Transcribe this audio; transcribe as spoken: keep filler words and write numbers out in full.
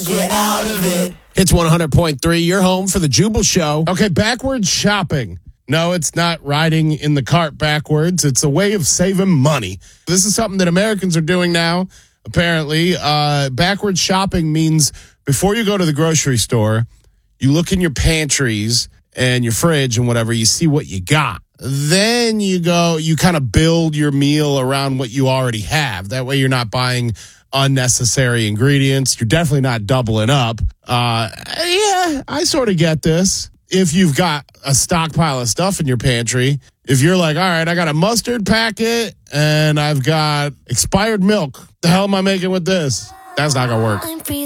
get out of it. It's one hundred point three, your home for the Jubal Show. Okay, backwards shopping. No, it's not riding in the cart backwards. It's a way of saving money. This is something that Americans are doing now, apparently. Uh, backwards shopping means before you go to the grocery store, you look in your pantries and your fridge and whatever, you see what you got. Then you go, you kind of build your meal around what you already have. That way you're not buying unnecessary ingredients. You're definitely not doubling up. Uh, yeah, I sort of get this. If you've got a stockpile of stuff in your pantry, if you're like, all right, I got a mustard packet and I've got expired milk. The hell am I making with this? That's not going to work.